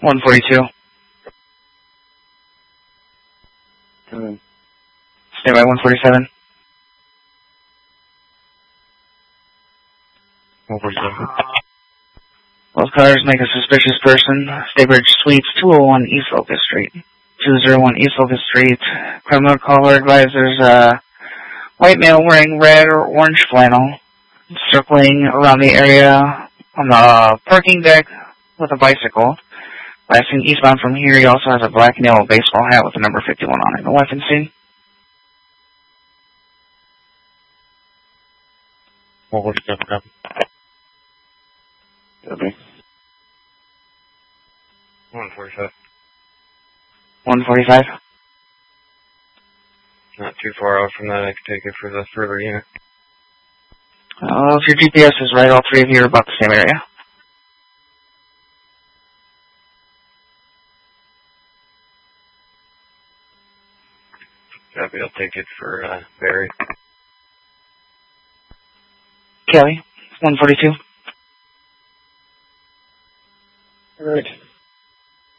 142. Stay by 147. 147. Both cars make a suspicious person. Staybridge Suites, 201 East Locust Street. 201 East Locust Street. Criminal caller advisors, white male wearing red or orange flannel, circling around the area on the parking deck with a bicycle. Last seen eastbound from here, he also has a black and yellow baseball hat with the number 51 on it. The weapon seen? 147, copy. Copy. 145. 145? Not too far off from that, I could take it for the further unit. If your GPS is right, all three of you are about the same area. Copy, I'll take it for Barry. Kelly, 142. All right.